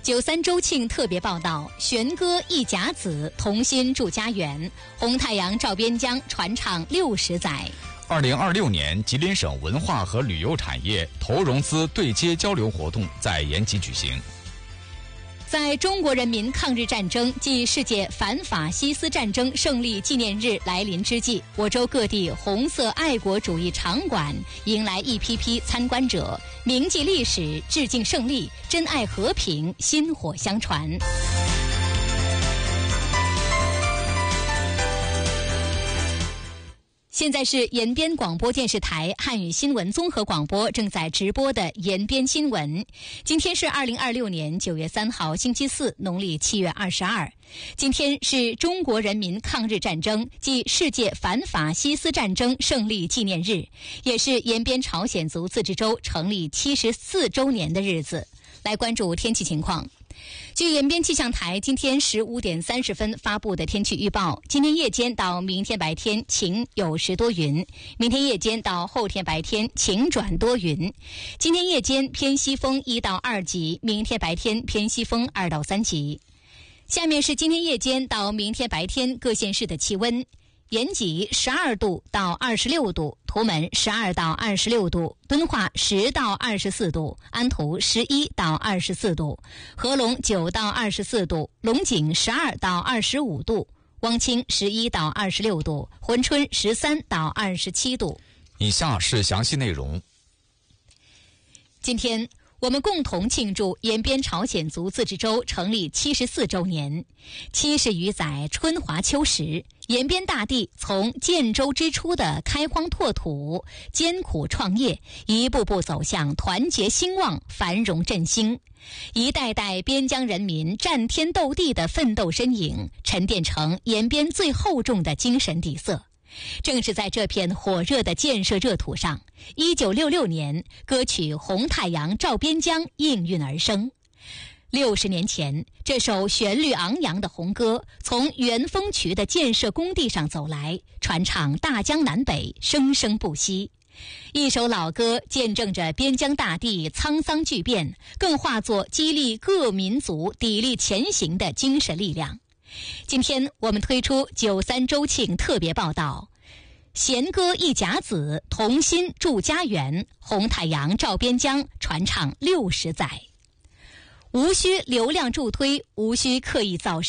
93周庆特别报道：弦歌一甲子，同心筑家园。红太阳照边疆，传唱60载。 2026年，吉林省文化和旅游产业投融资对接交流活动在延吉举行。 在中国人民抗日战争暨世界反法西斯战争胜利纪念日来临之际，我州各地红色爱国主义场馆迎来一批批参观者，铭记历史，致敬胜利，珍爱和平，薪火相传。现在是延边广播电视台汉语新闻综合广播正在直播的延边新闻。今天是2026年9月3号星期四，农历7月22。今天是中国人民抗日战争暨世界反法西斯战争胜利纪念日，也是延边朝鲜族自治州成立74周年的日子。来关注天气情况。据延边气象台今天15点30分发布的天气预报，今天夜间到明天白天晴有时多云，明天夜间到后天白天晴转多云。今天夜间偏西风1到2级，明天白天偏西风2到3级。下面是今天夜间到明天白天各县市的气温。延吉12度到26度，图门12到26度，敦化10到24度，安图11到24度，合龙9到24度，龙井12到25度，汪清11到26度，珲春13到27度。 以下是详细内容。 今天我们共同庆祝延边朝鲜族自治州成立74周年。70余载春华秋实，延边大地从建州之初的开荒拓土、艰苦创业，一步步走向团结兴旺、繁荣振兴。一代代边疆人民战天斗地的奋斗身影，沉淀成延边最厚重的精神底色。正是在这片火热的建设热土上，1966年歌曲《红太阳照边疆》应运而生。60年前，这首旋律昂扬的红歌从元丰渠的建设工地上走来，传唱大江南北，生生不息。一首老歌见证着边疆大地沧桑巨变，更化作激励各民族砥砺前行的精神力量。今天我们推出93周庆特别报道：弦歌一甲子，同心筑家园，红太阳照边疆，传唱60载。无需流量助推，无需刻意造势。